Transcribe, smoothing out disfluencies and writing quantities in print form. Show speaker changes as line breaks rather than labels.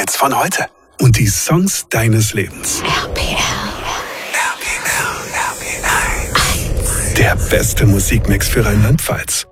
Hits von heute. Und die Songs deines Lebens.
RPL.
Der beste Musikmix für Rheinland-Pfalz.